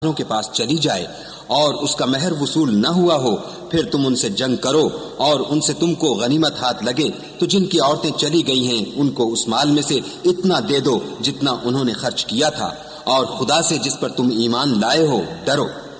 के पास चली जाए और उसका महर वसूल न हुआ हो, फिर तुम उनसे जंग करो और उनसे तुमको गनीमत हाथ लगे तो जिनकी औरतें चली गई हैं उनको उस माल में से इतना दे दो जितना उन्होंने खर्च किया था, और खुदा से जिस पर तुम ईमान लाए हो डरो।